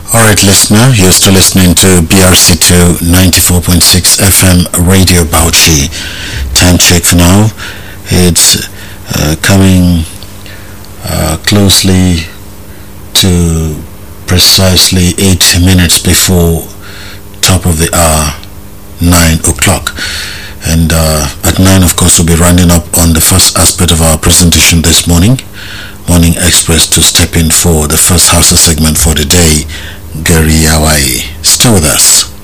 Alright, listener, you're still listening to BRC2 94.6 FM Radio Bauchi. Time check for now. It's coming closely to precisely 8 minutes before top of the hour, 9 o'clock. And at 9, of course, we'll be rounding up on the first aspect of our presentation this morning. Morning Express to step in for the first Hausa segment for the day, Gary Hawaii. Stay with us.